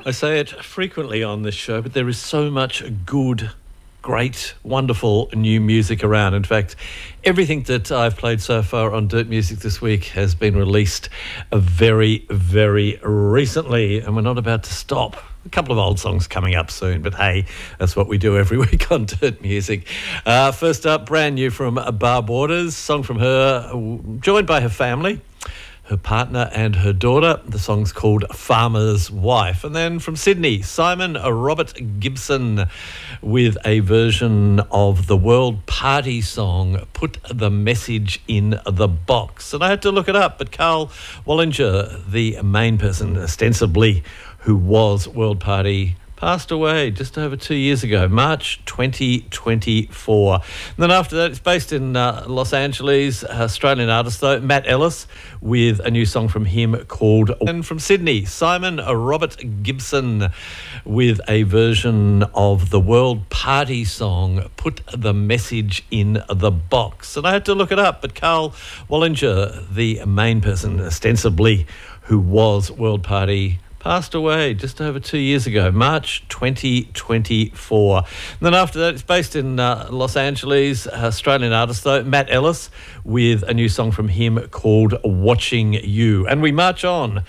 I say it frequently on this show, but there is so much good, great, wonderful new music around. In fact, everything that I've played so far on Dirt Music this week has been released very, very recently, and we're not about to stop. A couple of old songs coming up soon, but hey, that's what we do every week on Dirt Music. First up, brand new from Barb Waters, song from her, joined by her family, her partner and her daughter. The song's called Farmer's Wife. And then from Sydney, Simon Robert Gibson with a version of the World Party song, Put the Message in the Box. And I had to look it up, but Carl Wallinger, the main person ostensibly who was World Party, passed away just over 2 years ago, March 2024. And then after that, it's based in Los Angeles, Australian artist though, Matt Ellis, with a new song from him called... And from Sydney, Simon Robert Gibson with a version of the World Party song, Put the Message in the Box. And I had to look it up, but Carl Wallinger, the main person ostensibly who was World Party, passed away just over 2 years ago, March 2024. And then after that, it's based in Los Angeles, Australian artist though, Matt Ellis, with a new song from him called Watching You. And we march on